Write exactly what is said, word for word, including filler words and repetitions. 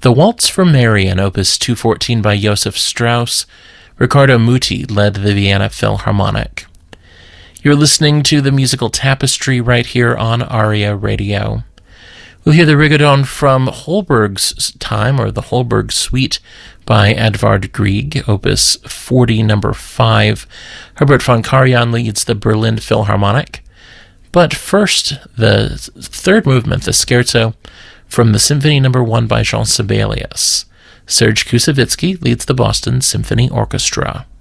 The Waltz for Marian, Opus two fourteen by Joseph Strauss. Riccardo Muti led the Vienna Philharmonic. You're listening to the Musical Tapestry right here on ARIA Radio. We'll hear the Rigodon from Holberg's Time, or the Holberg Suite, by Edvard Grieg, Opus forty, number five. Herbert von Karajan leads the Berlin Philharmonic. But first, the third movement, the Scherzo, from the Symphony number one by Jean Sibelius. Serge Koussevitzky leads the Boston Symphony Orchestra.